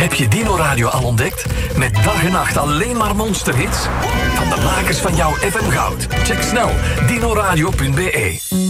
Heb je Dino Radio al ontdekt? Met dag en nacht alleen maar monsterhits? Van de makers van jouw FM Goud. Check snel dinoradio.be.